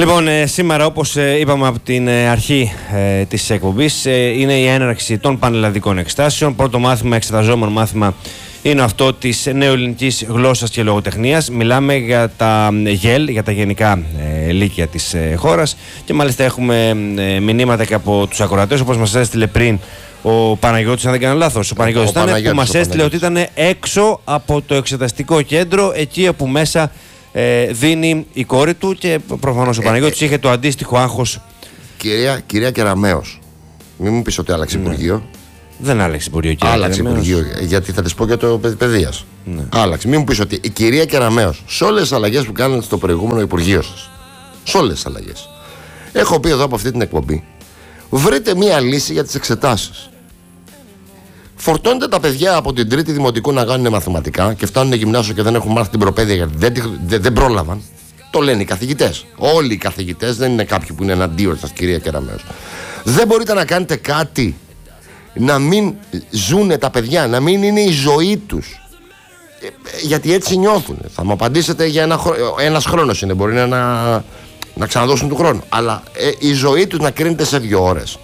Λοιπόν, σήμερα όπως είπαμε από την αρχή της εκπομπής είναι η έναρξη των πανελλαδικών εξετάσεων. Πρώτο μάθημα, εξεταζόμενο μάθημα, είναι αυτό της νεοελληνικής γλώσσας και λογοτεχνίας. Μιλάμε για τα ΓΕΛ, για τα γενικά λύκεια της χώρας, και μάλιστα έχουμε μηνύματα και από τους ακροατές, όπως μας έστειλε πριν ο Παναγιώτης, αν δεν κάνω λάθος. Ο Παναγιώτης ήταν, που μας έστειλε ότι ήταν έξω από το εξεταστικό κέντρο, εκεί όπου μέσα δίνει η κόρη του, και προφανώς ο Παναγιώτης είχε το αντίστοιχο άγχος. Κυρία Κεραμέως, μην μου πεις ότι άλλαξε Υπουργείο. Δεν άλλαξε Υπουργείο, κυρία Άλλαξε Υπουργείο, γιατί θα της πω για το παιδείας. Ναι. Άλλαξε. Μην μου πεις ότι η κυρία Κεραμέως, σε όλες τις αλλαγές που κάνετε στο προηγούμενο Υπουργείο σας, σε όλες τις αλλαγές, έχω πει εδώ από αυτή την εκπομπή, βρείτε μία λύση για τις εξετάσεις. Φορτώνετε τα παιδιά από την τρίτη δημοτικού να κάνουν μαθηματικά και φτάνουν γυμνάσιο και δεν έχουν μάθει την προπαίδεια γιατί δεν πρόλαβαν. Το λένε οι καθηγητές. Όλοι οι καθηγητές, δεν είναι κάποιοι που είναι εναντίον σας, κυρία Κεραμέως. Δεν μπορείτε να κάνετε κάτι να μην ζουνε τα παιδιά, να μην είναι η ζωή τους. Γιατί έτσι νιώθουν. Θα μου απαντήσετε για ένας χρόνος είναι, μπορεί να ξαναδώσουν του χρόνου. Αλλά η ζωή τους να κρίνεται σε 2 ώρες.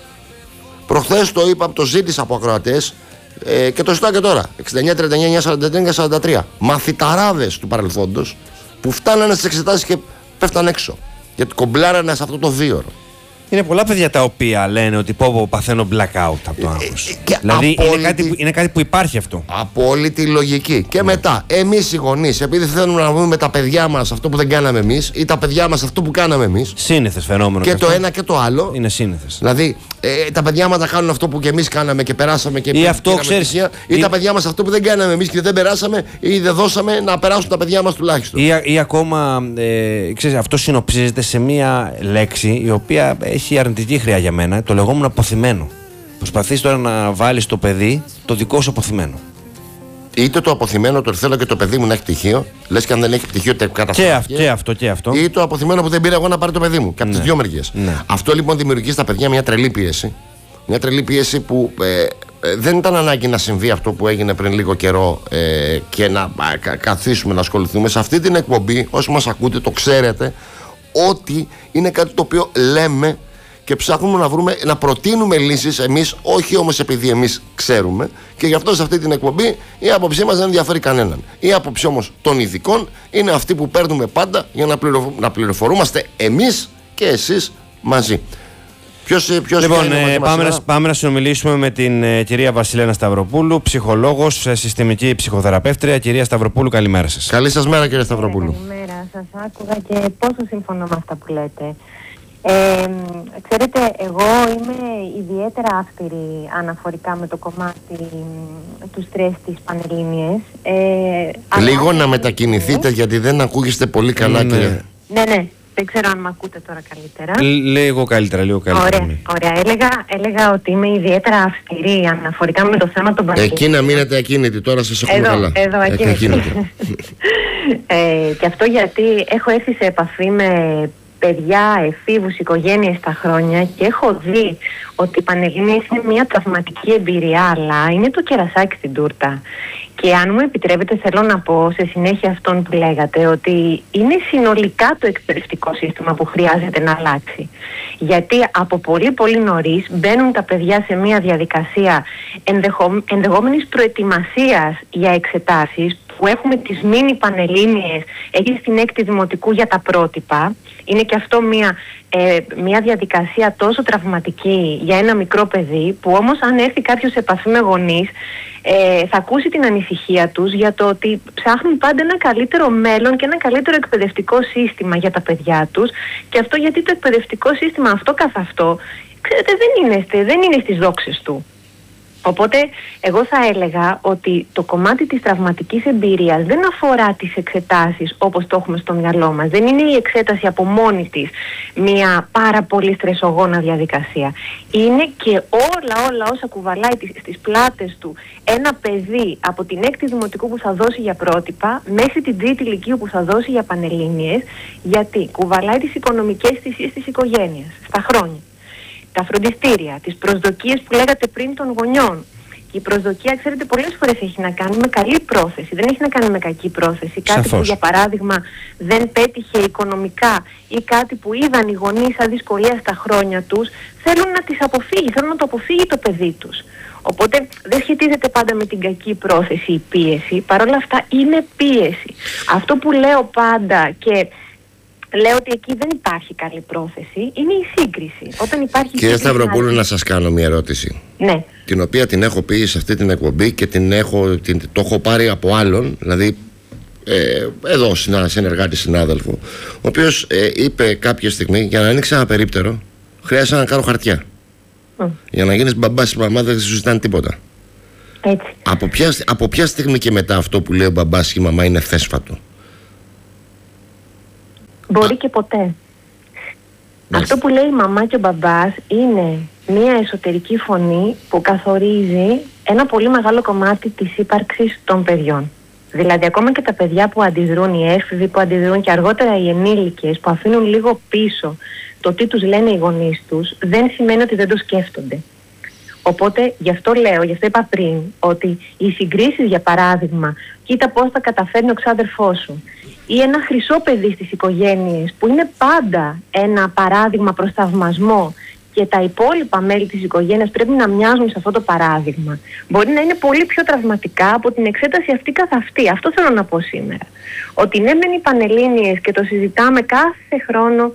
Προχθές το είπα, το ζήτησα από ακροατές και το ζητάω και τώρα. 69, 39, 43, 43. Μαθηταράδες του παρελθόντος που φτάνανε στις εξετάσεις και πέφταν έξω. Γιατί κομπλάρανε σε αυτό το 2ωρο. Είναι πολλά παιδιά τα οποία λένε ότι παθαίνω blackout από το άγχος. Δηλαδή είναι κάτι που υπάρχει αυτό. Απόλυτη λογική. Και μετά, εμείς οι γονείς, επειδή θέλουμε να δούμε τα παιδιά μας αυτό που δεν κάναμε εμείς, ή τα παιδιά μας αυτό που κάναμε εμείς. Σύνηθες φαινόμενο. Και το ένα και το άλλο. Είναι σύνηθες. Δηλαδή, τα παιδιά μας να κάνουν αυτό που και εμείς κάναμε και περάσαμε και ή αυτό, ξέρεις, ή τα παιδιά μας αυτό που δεν κάναμε εμείς και δεν περάσαμε ή δεν δώσαμε να περάσουν τα παιδιά μας τουλάχιστον. Ή ακόμα, ξέρεις, αυτό συνοψίζεται σε μία λέξη η οποία έχει αρνητική χρειά για μένα, το λεγόμενο αποθυμένο. Προσπαθείς τώρα να βάλεις το παιδί το δικό σου αποθυμένο. Είτε το αποθυμένο το θέλω και το παιδί μου να έχει πτυχίο, λες και αν δεν έχει πτυχίο τε καταστροφή. Και αυτό. Ή το αποθυμένο που δεν πήρα εγώ να πάρει το παιδί μου. Και από τις 2 μεριές. Ναι. Αυτό λοιπόν δημιουργεί στα παιδιά μια τρελή πίεση. Μια τρελή πίεση που δεν ήταν ανάγκη να συμβεί αυτό που έγινε πριν λίγο καιρό και να καθίσουμε να ασχοληθούμε. Σε αυτή την εκπομπή, όσοι μας ακούτε, το ξέρετε ότι είναι κάτι το οποίο λέμε και ψάχνουμε να προτείνουμε λύσεις εμείς, όχι όμως επειδή εμείς ξέρουμε, και γι' αυτό σε αυτή την εκπομπή η άποψή μας δεν ενδιαφέρει κανέναν. Η άποψη όμως των ειδικών είναι αυτή που παίρνουμε πάντα για να πληροφορούμαστε εμείς και εσείς μαζί. Λοιπόν, πάμε να συνομιλήσουμε με την κυρία Βασιλένα Σταυροπούλου, ψυχολόγος, συστημική ψυχοθεραπεύτρια. Κυρία Σταυροπούλου, καλημέρα σας. Καλή σας μέρα, κυρία Σταυροπούλου. Καλημέρα, σας άκουγα και πόσο συμφωνώ με αυτά που λέτε. Ξέρετε, εγώ είμαι ιδιαίτερα αυστηρή αναφορικά με το κομμάτι του στρες της Πανελλήνιες. Λίγο να μετακινηθείτε γιατί δεν ακούγεστε πολύ καλά, κύριε. Ναι. Δεν ξέρω αν με ακούτε τώρα καλύτερα. Λίγο καλύτερα. Ωραία. Έλεγα ότι είμαι ιδιαίτερα αυστηρή αναφορικά με το θέμα των Πανελλήνιων. Εκεί να μείνετε ακίνητοι, τώρα σας έχουμε καλά. Εδώ ακίνητη. Και αυτό γιατί έχω έρθει σε επαφή με παιδιά, εφήβους, οικογένειες τα χρόνια και έχω δει ότι οι Πανελλήνιες είναι μια τραυματική εμπειρία, αλλά είναι το κερασάκι στην τούρτα. Και αν μου επιτρέπετε, θέλω να πω σε συνέχεια αυτόν που λέγατε ότι είναι συνολικά το εκπαιδευτικό σύστημα που χρειάζεται να αλλάξει. Γιατί από πολύ πολύ νωρίς μπαίνουν τα παιδιά σε μια διαδικασία ενδεχόμενης προετοιμασίας για εξετάσεις, που έχουμε τις μίνι Πανελλήνιες, έχει στην 6η Δημοτικού για τα πρότυπα. Είναι και αυτό μια διαδικασία τόσο τραυματική για ένα μικρό παιδί, που όμως αν έρθει κάποιος σε επαφή με γονείς θα ακούσει την ανησυχία τους για το ότι ψάχνουν πάντα ένα καλύτερο μέλλον και ένα καλύτερο εκπαιδευτικό σύστημα για τα παιδιά τους, και αυτό γιατί το εκπαιδευτικό σύστημα αυτό καθ' αυτό, ξέρετε, δεν είναι στις δόξες του. Οπότε εγώ θα έλεγα ότι το κομμάτι της τραυματικής εμπειρίας δεν αφορά τις εξετάσεις όπως το έχουμε στο μυαλό μας. Δεν είναι η εξέταση από μόνη της μια πάρα πολύ στρεσογόνα διαδικασία. Είναι και όλα όσα κουβαλάει στις πλάτες του ένα παιδί από την 6η Δημοτικού που θα δώσει για πρότυπα μέχρι την 3η Λυκείου που θα δώσει για Πανελλήνιες, γιατί κουβαλάει τις οικονομικές θυσίες της οικογένειας στα χρόνια. Τα φροντιστήρια, τις προσδοκίες που λέγατε πριν των γονιών, Και η προσδοκία, ξέρετε, πολλές φορές έχει να κάνει με καλή πρόθεση, δεν έχει να κάνει με κακή πρόθεση. Κάτι που, για παράδειγμα, δεν πέτυχε οικονομικά ή κάτι που είδαν οι γονείς σαν δυσκολία στα χρόνια τους, θέλουν να τις αποφύγει, θέλουν να το αποφύγει το παιδί τους. Οπότε δεν σχετίζεται πάντα με την κακή πρόθεση η πίεση, παρόλα αυτά είναι πίεση. Αυτό που λέω πάντα και λέω ότι εκεί δεν υπάρχει καλή πρόθεση, είναι η σύγκριση. Όταν υπάρχει Κύριε Σταυροπούλου, να σας κάνω μια ερώτηση. Ναι. Την οποία την έχω πει σε αυτή την εκπομπή και το έχω πάρει από άλλον, δηλαδή εδώ συνεργάτη συνάδελφο, ο οποίος είπε κάποια στιγμή, για να ανοίξει ένα περίπτερο χρειάζεται να κάνω χαρτιά. Για να γίνεις μπαμπάς ή μαμά δεν σου ζητάνε τίποτα. Έτσι. Από ποια στιγμή και μετά αυτό που λέει ο μπαμπάς ή η μαμά είναι θέσφατο? Μπορεί και ποτέ. Αυτό που λέει η μαμά και ο μπαμπάς είναι μια εσωτερική φωνή που καθορίζει ένα πολύ μεγάλο κομμάτι της ύπαρξης των παιδιών. Δηλαδή ακόμα και τα παιδιά που αντιδρούν, οι έφηβοι που αντιδρούν και αργότερα οι ενήλικες που αφήνουν λίγο πίσω το τι τους λένε οι γονείς τους, δεν σημαίνει ότι δεν το σκέφτονται. Οπότε γι' αυτό λέω, γι' αυτό είπα πριν, ότι οι συγκρίσεις, για παράδειγμα, κοίτα πώς θα καταφέρνει ο ξάδερφός σου, ή ένα χρυσό παιδί στις οικογένειες που είναι πάντα ένα παράδειγμα προς θαυμασμό και τα υπόλοιπα μέλη της οικογένειας πρέπει να μοιάζουν σε αυτό το παράδειγμα, μπορεί να είναι πολύ πιο τραυματικά από την εξέταση αυτή καθ' αυτή. Αυτό θέλω να πω σήμερα. Ότι ναι μεν οι Πανελλήνιες και το συζητάμε κάθε χρόνο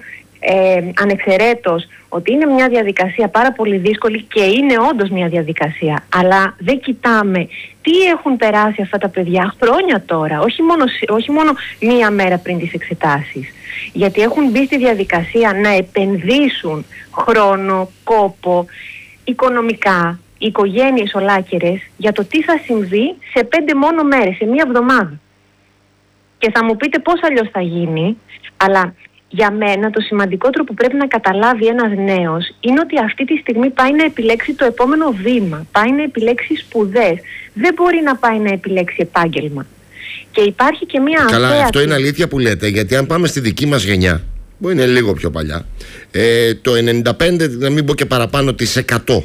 ανεξαιρέτως ότι είναι μια διαδικασία πάρα πολύ δύσκολη και είναι όντως μια διαδικασία, αλλά δεν κοιτάμε τι έχουν περάσει αυτά τα παιδιά χρόνια τώρα, όχι μόνο μία μέρα πριν τις εξετάσεις, γιατί έχουν μπει στη διαδικασία να επενδύσουν χρόνο, κόπο, οικονομικά, οικογένειες ολάκερες για το τι θα συμβεί σε 5 μόνο μέρες, σε μία εβδομάδα. Και θα μου πείτε πώς αλλιώς θα γίνει, αλλά για μένα το σημαντικότερο που πρέπει να καταλάβει ένας νέος είναι ότι αυτή τη στιγμή πάει να επιλέξει το επόμενο βήμα, πάει να επιλέξει σπουδές, δεν μπορεί να πάει να επιλέξει επάγγελμα. Και υπάρχει και μια Καλά, αφαίρεση. αυτό είναι αλήθεια που λέτε, γιατί αν πάμε στη δική μας γενιά, που είναι λίγο πιο παλιά, το 95, να μην πω και παραπάνω της 100,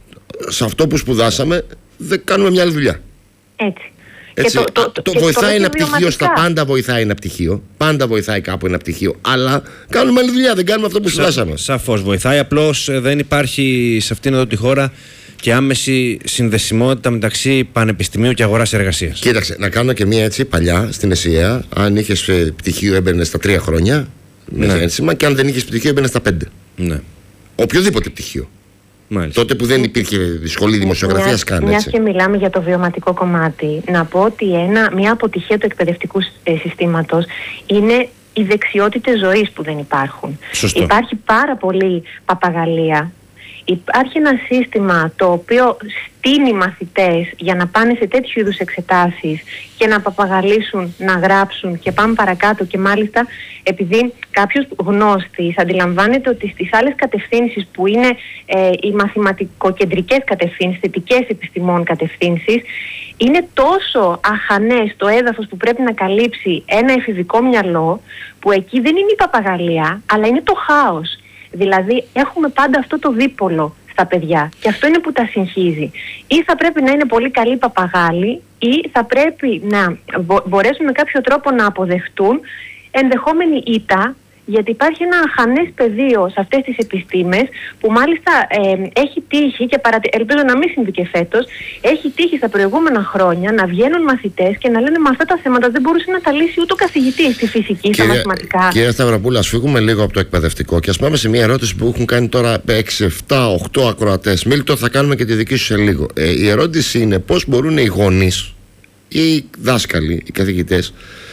σε αυτό που σπουδάσαμε, δεν κάνουμε μια άλλη δουλειά. Έτσι. Έτσι, το βοηθάει ένα πτυχίο, στα βιωματικά. πάντα βοηθάει ένα πτυχίο. Πάντα βοηθάει κάπου ένα πτυχίο. Αλλά κάνουμε άλλη δουλειά, δεν κάνουμε αυτό που σπουδάσαμε. Σαφώς βοηθάει. Απλώς δεν υπάρχει σε αυτήν εδώ τη χώρα και άμεση συνδεσιμότητα μεταξύ πανεπιστημίου και αγοράς εργασίας. Κοίταξε, να κάνω και μία έτσι παλιά στην ΕΣΥΑ. Αν είχες πτυχίο, έμπαινε στα 3 χρόνια με ένσημα, και αν δεν είχες πτυχίο, έμπαινε στα 5. Ναι. Οποιοδήποτε πτυχίο. Μάλιστα. Τότε που δεν υπήρχε σχολή δημοσιογραφίας καν. Μιας και μιλάμε για το βιωματικό κομμάτι, να πω ότι μια αποτυχία του εκπαιδευτικού συστήματος είναι οι δεξιότητες ζωής που δεν υπάρχουν. Σωστό. Υπάρχει πάρα πολύ παπαγαλία. Υπάρχει ένα σύστημα το οποίο στείνει μαθητές για να πάνε σε τέτοιου είδους εξετάσεις και να παπαγαλίσουν, να γράψουν και πάμε παρακάτω, και μάλιστα επειδή κάποιος γνώστης αντιλαμβάνεται ότι στις άλλες κατευθύνσεις που είναι οι μαθηματικοκεντρικές κατευθύνσεις, θετικές επιστημών κατευθύνσεις, είναι τόσο αχανές το έδαφος που πρέπει να καλύψει ένα εφηβικό μυαλό, που εκεί δεν είναι η παπαγαλία αλλά είναι το χάος. Δηλαδή έχουμε πάντα αυτό το δίπολο στα παιδιά και αυτό είναι που τα συγχύζει. Ή θα πρέπει να είναι πολύ καλοί παπαγάλοι, ή θα πρέπει να μπορέσουν με κάποιο τρόπο να αποδεχτούν ενδεχόμενη ήττα, γιατί υπάρχει ένα αχανές πεδίο σε αυτές τις επιστήμες που μάλιστα έχει τύχει, και ελπίζω να μην συμβεί και φέτος, έχει τύχει στα προηγούμενα χρόνια να βγαίνουν μαθητές και να λένε «Μα αυτά τα θέματα δεν μπορούσε να τα λύσει ούτε ο καθηγητής στη φυσική, στα μαθηματικά». Κύριε Σταυροπούλου, ας φύγουμε λίγο από το εκπαιδευτικό και ας πάμε σε μια ερώτηση που έχουν κάνει τώρα 6, 7, 8 ακροατές. Μίλτο, θα κάνουμε και τη δική σου σε λίγο. Η ερώτηση είναι πώς μπορούν οι γονείς, οι δάσκαλοι, οι καθηγητές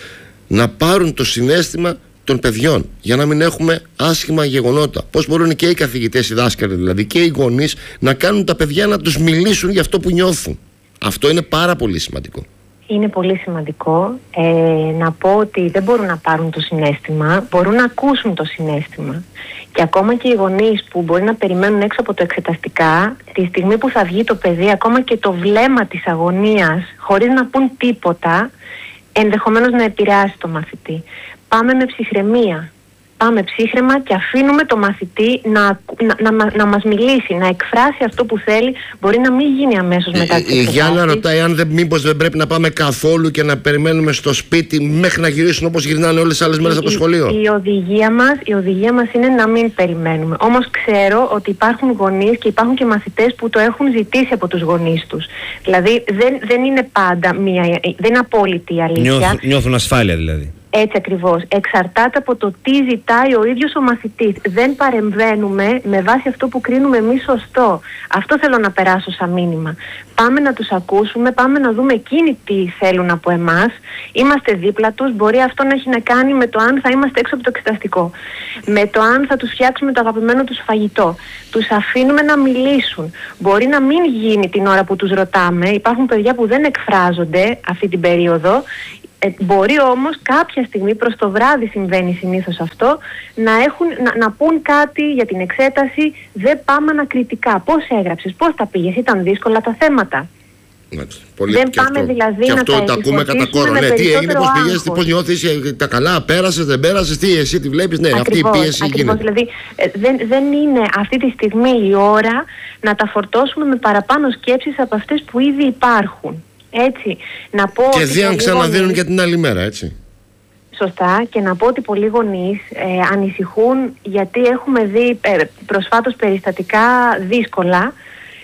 να πάρουν το συναίσθημα των παιδιών για να μην έχουμε άσχημα γεγονότα. Πώς μπορούν και οι καθηγητές, οι δάσκαλοι δηλαδή, και οι γονείς να κάνουν τα παιδιά να τους μιλήσουν για αυτό που νιώθουν. Αυτό είναι πάρα πολύ σημαντικό. Είναι πολύ σημαντικό να πω ότι δεν μπορούν να πάρουν το συναίσθημα, μπορούν να ακούσουν το συναίσθημα. Και ακόμα και οι γονείς που μπορεί να περιμένουν έξω από το εξεταστικά, τη στιγμή που θα βγει το παιδί, ακόμα και το βλέμμα της αγωνίας, χωρίς να πούν τίποτα, ενδεχομένως να επηρεάσει το μαθητή. Πάμε με ψυχραιμία. πάμε ψύχραιμα και αφήνουμε το μαθητή να μας μιλήσει, να εκφράσει αυτό που θέλει. Μπορεί να μην γίνει αμέσως μετά τις εξετάσεις. Η Γιάννα ρωτάει αν μήπως δεν πρέπει να πάμε καθόλου και να περιμένουμε στο σπίτι μέχρι να γυρίσουν όπως γυρνάνε όλες τις άλλες μέρες από το σχολείο. Η οδηγία μας είναι να μην περιμένουμε. Όμως ξέρω ότι υπάρχουν γονείς και υπάρχουν και μαθητές που το έχουν ζητήσει από τους γονείς τους. Δηλαδή δεν είναι πάντα δεν είναι απόλυτη η αλήθεια. Νιώθουν ασφάλεια δηλαδή. Έτσι ακριβώς. Εξαρτάται από το τι ζητάει ο ίδιος ο μαθητής. Δεν παρεμβαίνουμε με βάση αυτό που κρίνουμε εμείς σωστό. Αυτό θέλω να περάσω σαν μήνυμα. Πάμε να τους ακούσουμε, πάμε να δούμε εκείνοι τι θέλουν από εμάς. Είμαστε δίπλα τους. Μπορεί αυτό να έχει να κάνει με το αν θα είμαστε έξω από το εξεταστικό. Με το αν θα τους φτιάξουμε το αγαπημένο τους φαγητό. Τους αφήνουμε να μιλήσουν. Μπορεί να μην γίνει την ώρα που τους ρωτάμε. Υπάρχουν παιδιά που δεν εκφράζονται αυτή την περίοδο. Μπορεί όμως κάποια στιγμή, προς το βράδυ συμβαίνει συνήθως αυτό, να πούν κάτι για την εξέταση. Δεν πάμε ανακριτικά. Πώς έγραψες, πώς τα πήγες, ήταν δύσκολα τα θέματα. Δεν πάμε δηλαδή και να αυτό τα ακούμε κατά κόρο. Ναι, τι έγινε, πώς πήγες, πώς νιώθεις, τα καλά, πέρασες, δεν πέρασες, τι εσύ τη βλέπεις. Ναι, αυτή η πίεση γίνεται. Δηλαδή δεν είναι αυτή τη στιγμή η ώρα να τα φορτώσουμε με παραπάνω σκέψεις από αυτές που ήδη υπάρχουν. Έτσι, να πω και δίαν ξαναδίνουν και την άλλη μέρα, έτσι. Σωστά, και να πω ότι πολλοί γονείς ανησυχούν γιατί έχουμε δει προσφάτως περιστατικά δύσκολα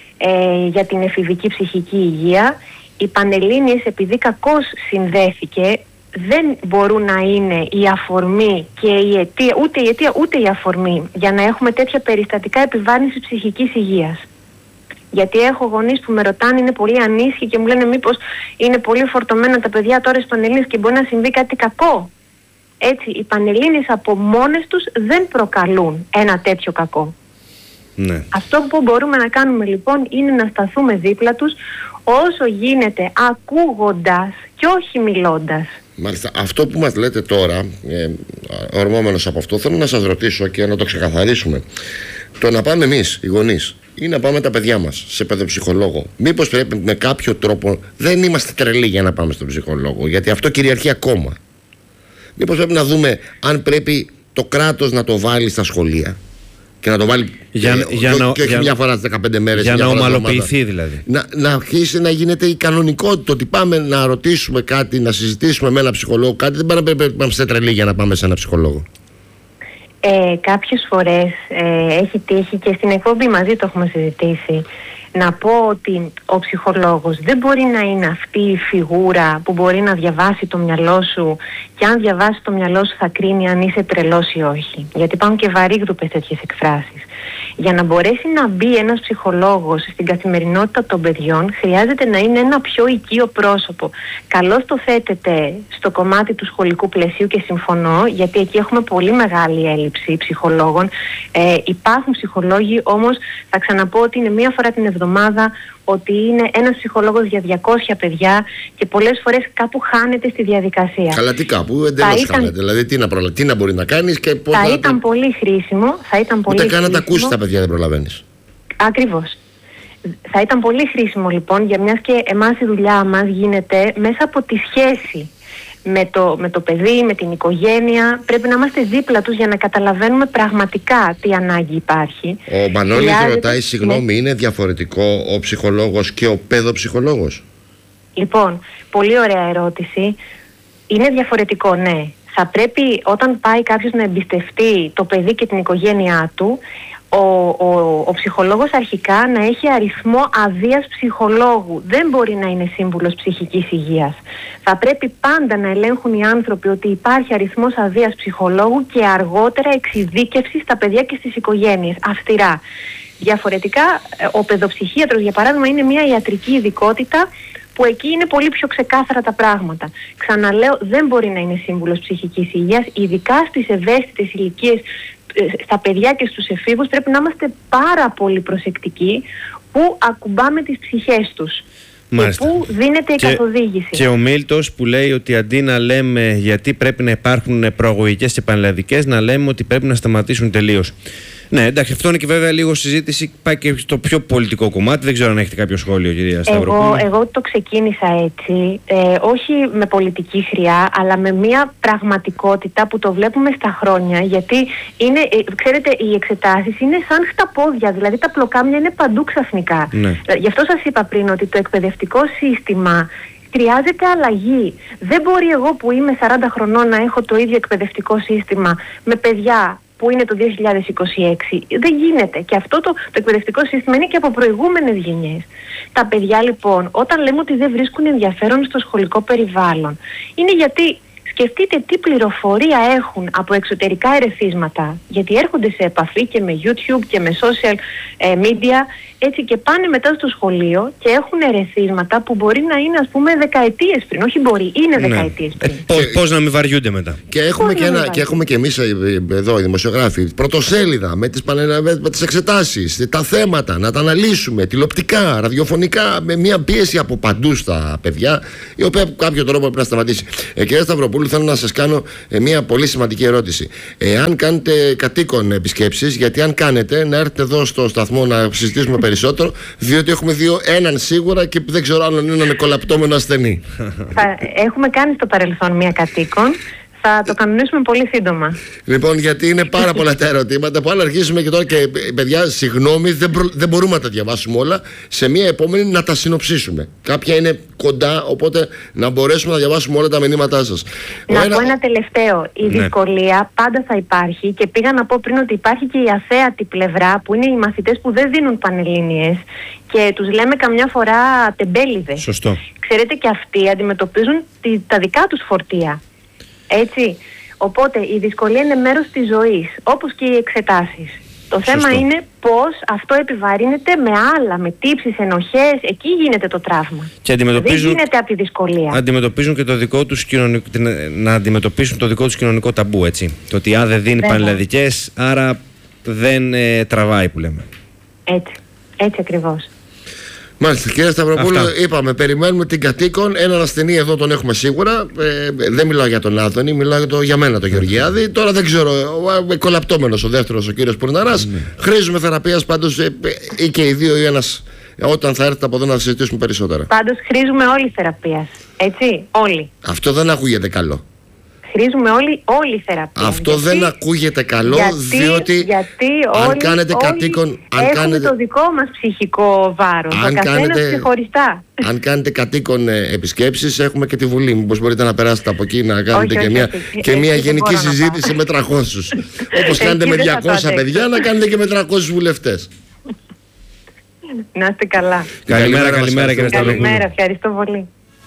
για την εφηβική ψυχική υγεία. Οι Πανελλήνιες, επειδή κακώς συνδέθηκε, δεν μπορούν να είναι η αφορμή και η αιτία, ούτε η αφορμή για να έχουμε τέτοια περιστατικά επιβάρυνσης ψυχικής υγείας. Γιατί έχω γονείς που με ρωτάνε, είναι πολύ ανήσυχοι και μου λένε μήπως είναι πολύ φορτωμένα τα παιδιά τώρα στις Πανελλήνιες και μπορεί να συμβεί κάτι κακό. Έτσι, οι Πανελλήνιες από μόνες τους δεν προκαλούν ένα τέτοιο κακό. Ναι. Αυτό που μπορούμε να κάνουμε λοιπόν είναι να σταθούμε δίπλα τους όσο γίνεται, ακούγοντας και όχι μιλώντας. Μάλιστα, αυτό που μας λέτε τώρα, ορμόμενος από αυτό, θέλω να σας ρωτήσω και να το ξεκαθαρίσουμε. Το να πάμε εμείς, οι γονείς, ή να πάμε τα παιδιά μας σε παιδοψυχολόγο, μήπως πρέπει με κάποιο τρόπο, δεν είμαστε τρελοί για να πάμε στον ψυχολόγο, γιατί αυτό κυριαρχεί ακόμα. Μήπως πρέπει να δούμε αν πρέπει το κράτος να το βάλει στα σχολεία και να το βάλει και όχι μια φορά στις 15 μέρες. Για να ομαλοποιηθεί δηλαδή. Να αρχίσει να γίνεται η κανονικότητα, ότι πάμε να ρωτήσουμε κάτι, να συζητήσουμε με ένα ψυχολόγο κάτι. Δεν πρέπει να είμαστε τρελοί για να πάμε σε ένα ψυχολόγο. Κάποιες φορές έχει τύχει και στην εκπομπή μαζί το έχουμε συζητήσει, να πω ότι ο ψυχολόγος δεν μπορεί να είναι αυτή η φιγούρα που μπορεί να διαβάσει το μυαλό σου και αν διαβάσει το μυαλό σου θα κρίνει αν είσαι τρελός ή όχι. Γιατί υπάρχουν και βαρύγδουπες τέτοιες εκφράσεις. Για να μπορέσει να μπει ένας ψυχολόγος στην καθημερινότητα των παιδιών χρειάζεται να είναι ένα πιο οικείο πρόσωπο. Καλώς το θέτεται στο κομμάτι του σχολικού πλαισίου και συμφωνώ, γιατί εκεί έχουμε πολύ μεγάλη έλλειψη ψυχολόγων. Υπάρχουν ψυχολόγοι, όμως θα ξαναπώ ότι είναι μία φορά την εβδομάδα, ότι είναι ένας ψυχολόγος για 200 παιδιά και πολλές φορές κάπου χάνεται στη διαδικασία. Καλά, τι κάπου εντελώς χάνεται. Δηλαδή τι να μπορεί να κάνεις και πώς θα ήταν πολύ χρήσιμο. Ούτε καν να τα ακούσεις τα παιδιά δεν προλαβαίνεις. Ακριβώς. Θα ήταν πολύ χρήσιμο λοιπόν, για μιας και εμάς η δουλειά μας γίνεται μέσα από τη σχέση με το παιδί, με την οικογένεια. Πρέπει να είμαστε δίπλα τους για να καταλαβαίνουμε πραγματικά τι ανάγκη υπάρχει. Ο Μανώλης ρωτάει, συγγνώμη, είναι διαφορετικό ο ψυχολόγος και ο παιδοψυχολόγος? Λοιπόν, πολύ ωραία ερώτηση. Είναι διαφορετικό, ναι. Θα πρέπει όταν πάει κάποιος να εμπιστευτεί το παιδί και την οικογένειά του, ο ψυχολόγος αρχικά να έχει αριθμό αδείας ψυχολόγου. Δεν μπορεί να είναι σύμβουλος ψυχικής υγείας. Θα πρέπει πάντα να ελέγχουν οι άνθρωποι ότι υπάρχει αριθμός αδείας ψυχολόγου και αργότερα εξειδίκευση στα παιδιά και στις οικογένειες. Αυστηρά. Διαφορετικά, ο παιδοψυχίατρος, για παράδειγμα, είναι μια ιατρική ειδικότητα που εκεί είναι πολύ πιο ξεκάθαρα τα πράγματα. Ξαναλέω, δεν μπορεί να είναι σύμβουλος ψυχικής υγείας, ειδικά στις ευαίσθητες ηλικίες, στα παιδιά και στους εφήβους πρέπει να είμαστε πάρα πολύ προσεκτικοί που ακουμπάμε τις ψυχές τους. Μάλιστα. Και που δίνεται η καθοδήγηση. Και ο Μίλτος που λέει ότι αντί να λέμε γιατί πρέπει να υπάρχουν προαγωγικές και πανελλαδικές, να λέμε ότι πρέπει να σταματήσουν τελείως. Ναι, εντάξει, αυτό είναι και βέβαια λίγο συζήτηση. Πάει και στο πιο πολιτικό κομμάτι. Δεν ξέρω αν έχετε κάποιο σχόλιο, κυρία Σταυροπούλου. Εγώ το ξεκίνησα έτσι, όχι με πολιτική χρειά, αλλά με μια πραγματικότητα που το βλέπουμε στα χρόνια. Γιατί είναι, ξέρετε, οι εξετάσεις είναι σαν χταπόδια, δηλαδή τα πλοκάμια είναι παντού ξαφνικά. Ναι. Γι' αυτό σας είπα πριν ότι το εκπαιδευτικό σύστημα χρειάζεται αλλαγή. Δεν μπορεί εγώ που είμαι 40 χρονών να έχω το ίδιο εκπαιδευτικό σύστημα με παιδιά που είναι το 2026. Δεν γίνεται. Και αυτό το εκπαιδευτικό σύστημα είναι και από προηγούμενες γενιές. Τα παιδιά λοιπόν, όταν λέμε ότι δεν βρίσκουν ενδιαφέρον στο σχολικό περιβάλλον, είναι γιατί σκεφτείτε τι πληροφορία έχουν από εξωτερικά ερεθίσματα, γιατί έρχονται σε επαφή και με YouTube και με social media, έτσι, και πάνε μετά στο σχολείο και έχουν ερεθίσματα που μπορεί να είναι, ας πούμε, δεκαετίες πριν. Όχι μπορεί, είναι δεκαετίες πριν. Πώς να μην βαριούνται μετά. Και έχουμε και εμείς εδώ οι δημοσιογράφοι πρωτοσέλιδα με τις εξετάσεις, τα θέματα, να τα αναλύσουμε τηλεοπτικά, ραδιοφωνικά, με μια πίεση από παντού στα παιδιά, η οποία από κάποιο τρόπο πρέπει να σταματήσει. Κυρία Σταυροπούλου, θέλω να σας κάνω μια πολύ σημαντική ερώτηση. Αν κάνετε κατοίκον επισκέψεις, γιατί αν κάνετε, να έρθετε εδώ στο σταθμό να συζητήσουμε περισσότερο, διότι έχουμε δει έναν σίγουρα και δεν ξέρω αν είναι έναν κολαπτώμενο ασθενή. Έχουμε κάνει στο παρελθόν μια κατοίκον. Θα το κανονίσουμε πολύ σύντομα. Λοιπόν, γιατί είναι πάρα πολλά τα ερωτήματα που αν αρχίσουμε και τώρα, και παιδιά, συγγνώμη, δεν μπορούμε να τα διαβάσουμε όλα. Σε μια επόμενη να τα συνοψίσουμε. Κάποια είναι κοντά, οπότε να μπορέσουμε να διαβάσουμε όλα τα μηνύματά σας. Να πω ένα τελευταίο. Η δυσκολία πάντα θα υπάρχει, και πήγα να πω πριν ότι υπάρχει και η αθέατη πλευρά, που είναι οι μαθητές που δεν δίνουν πανελλήνιες και τους λέμε καμιά φορά τεμπέληδες. Σωστό. Ξέρετε, και αυτοί αντιμετωπίζουν τα δικά τους φορτία. Έτσι. Οπότε η δυσκολία είναι μέρος της ζωής, όπως και οι εξετάσεις. Το θέμα είναι πώς αυτό επιβαρύνεται με άλλα, με τύψεις, ενοχές. Εκεί γίνεται το τραύμα. Και δεν γίνεται από τη δυσκολία. Αντιμετωπίζουν και το δικό τους να αντιμετωπίσουν το δικό τους κοινωνικό ταμπού, έτσι. Το ότι δεν δίνει πανελλαδικές, άρα δεν τραβάει, που λέμε. Έτσι ακριβώς. Μάλιστα, κύριε Σταυροπούλου, είπαμε, περιμένουμε την κατοίκον. Έναν ασθενή εδώ τον έχουμε σίγουρα. Δεν μιλάω για τον Άδωνη, μιλάω για μένα, τον Γεωργιάδη. Τώρα δεν ξέρω, κολαπτώμενος ο δεύτερος, ο κύριος Πουρναράς. Χρήζουμε θεραπείας πάντως, ή και οι δύο ή ένας, όταν θα έρθετε από εδώ να συζητήσουμε περισσότερα. Πάντως χρήζουμε όλοι θεραπείας. Έτσι, όλοι. Αυτό δεν ακούγεται καλό. Χρήζουμε όλοι θεραπεία. Αυτό δεν ακούγεται καλό, διότι αν κάνετε κατοίκον. Έχουμε το δικό μας ψυχικό βάρος. Ο καθένας ξεχωριστά. Αν κάνετε κατοίκον επισκέψεις, έχουμε και τη Βουλή. Μήπως μπορείτε να περάσετε από εκεί να κάνετε και μια γενική συζήτηση με 300. Όπως κάνετε με 200 παιδιά, να κάνετε και με 300 βουλευτές. Να είστε καλά. Καλημέρα κύριε Σταυροπούλου. Καλημέρα, ευχαριστώ πολύ.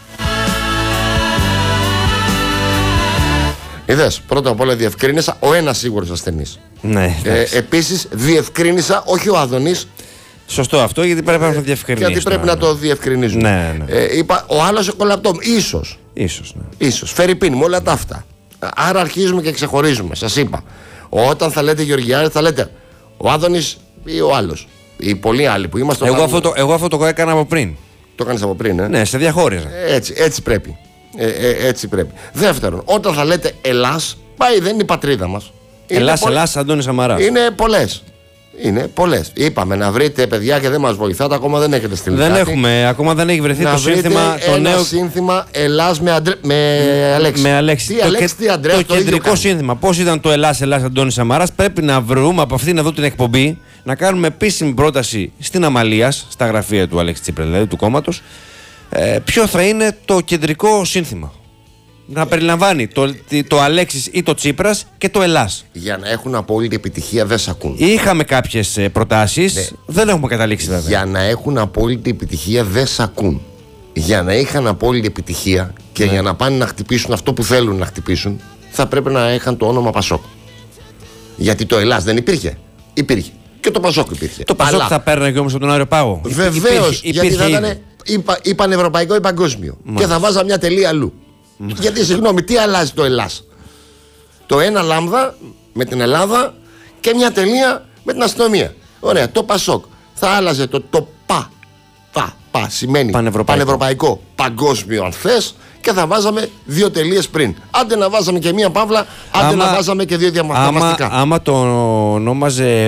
Είδες, πρώτα απ' όλα διευκρίνησα ο ένας σίγουρος ασθενής. Ναι, επίσης διευκρίνησα όχι ο Άδωνης. Σωστό αυτό, γιατί πρέπει να το διευκρινίσουμε. Γιατί πρέπει να το διευκρινίζουμε. Ναι. Είπα ο άλλος ο κολαπτώμ. Ίσως. Φερρυπίν, με όλα τα αυτά. Άρα αρχίζουμε και ξεχωρίζουμε. Σας είπα. Όταν θα λέτε Γεωργιάδη, θα λέτε ο Άδωνης ή ο άλλος. Οι πολλοί άλλοι που είμαστε. Εγώ αυτό το έκανα από πριν. Το έκανες από πριν, Ναι, σε διαχώριζα. Έτσι πρέπει. Έτσι πρέπει. Δεύτερον, όταν θα λέτε Ελλάς, πάει, δεν είναι η πατρίδα μας. Ελλάς, Αντώνης Σαμαράς. Είναι πολλές. Είπαμε να βρείτε παιδιά και δεν μας βοηθάτε, ακόμα δεν έχετε στείλει. Ακόμα δεν έχει βρεθεί να το σύνθημα. Ένα σύνθημα Ελλάς με Αλέξη. Με Αλέξη. Το κεντρικό σύνθημα. Πώς ήταν το Ελλάς, Αντώνης Σαμαράς. Πρέπει να βρούμε από αυτήν εδώ την εκπομπή, να κάνουμε επίσημη πρόταση στην Αμαλίας, στα γραφεία του Αλέξη Τσίπρα, δηλαδή του κόμματος. Ποιο θα είναι το κεντρικό σύνθημα. Να περιλαμβάνει το Αλέξης ή το Τσίπρας και το Ελλάς. Για να έχουν απόλυτη επιτυχία δεν σ' ακούν. Είχαμε κάποιες προτάσεις, δεν έχουμε καταλήξει βέβαια. Για να έχουν απόλυτη επιτυχία δεν σ' ακούν. Για να είχαν απόλυτη επιτυχία και για να πάνε να χτυπήσουν αυτό που θέλουν να χτυπήσουν, θα πρέπει να είχαν το όνομα Πασόκ. Γιατί το Ελλάς δεν υπήρχε. Υπήρχε. Και το Πασόκ υπήρχε. Το Πασόκ θα παίρναγε όμως από τον Άριο Πάγο. Βεβαίως, γιατί θα ήταν ή πανευρωπαϊκό ή παγκόσμιο. Και θα βάζα μια τελεία αλλού. Γιατί συγγνώμη, τι αλλάζει το Ελλάς? Το ένα λάμδα με την Ελλάδα και μια τελεία με την αστυνομία. Ωραία, το Πασόκ θα άλλαζε το πα σημαίνει πανευρωπαϊκό, παγκόσμιο αν θες, και θα βάζαμε 2 τελείες πριν. Άντε να βάζαμε και μία παύλα, άντε να βάζαμε και 2 διαμαστικά. Άμα το ονόμαζε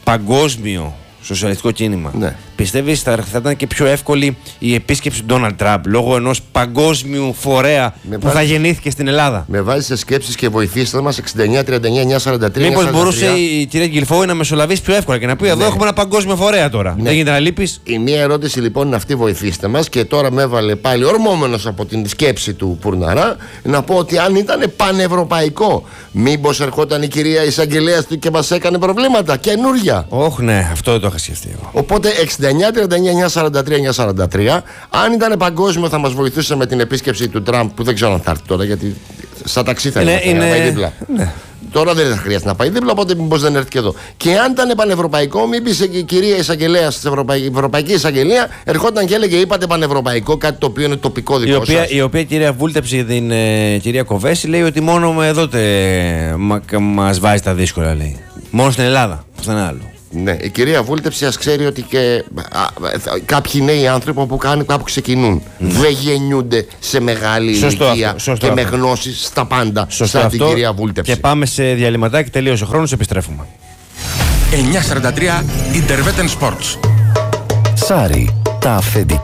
παγκόσμιο σοσιαλιστικό κίνημα, Ναι. πιστεύεις θα ήταν και πιο εύκολη η επίσκεψη του Ντόναλντ Τραμπ λόγω ενός παγκόσμιου φορέα που θα γεννήθηκε στην Ελλάδα? Με βάζει σε σκέψεις και βοηθήστε μας 69-39-943. Μήπως μπορούσε η κυρία Γκυλφόη να μεσολαβήσει πιο εύκολα και να πει: εδώ έχουμε ένα παγκόσμιο φορέα τώρα. Δεν γίνεται να λείπεις. Η μία ερώτηση λοιπόν είναι αυτή, βοηθήστε μας, και τώρα με έβαλε πάλι ορμόμενος από την σκέψη του Πουρναρά να πω ότι αν ήταν πανευρωπαϊκό, μήπως ερχόταν η κυρία εισαγγελέας του και μας έκανε προβλήματα καινούρια? Όχι, ναι, αυτό δεν το είχα σκεφτεί εγώ. Οπότε 69-39-943-943, αν ήταν παγκόσμιο θα μας βοηθούσε με την επίσκεψη του Τραμπ, που δεν ξέρω αν θα έρθει τώρα, γιατί στα ταξί θα είναι, να πάει δίπλα. Ναι. Τώρα δεν θα χρειάζεται να πάει δίπλα, οπότε μήπως δεν έρθει και εδώ. Και αν ήταν πανευρωπαϊκό, μήπως η κυρία εισαγγελέα της Ευρωπαϊκή Εισαγγελία ερχόταν και έλεγε: είπατε πανευρωπαϊκό, κάτι το οποίο είναι τοπικό δικό σας. Η οποία κυρία βούλτεψε την κυρία Κοβέση, λέει ότι μόνο εδώ μας βάζει τα δύσκολα, λέει. Μόνο στην Ελλάδα, πουθενά άλλο. Ναι, η κυρία Βούλτεψη ας ξέρει ότι και κάποιοι νέοι άνθρωποι που κάπου ξεκινούν δεν γεννιούνται σε μεγάλη ηλικία και με γνώσεις στα πάντα. Σωστό σαν την κυρία Βούλτεψη. Και πάμε σε διαλυματάκι, τελείωσε ο χρόνος, επιστρέφουμε. 943 Interveten Sports. Σάρι, τα αφεντικά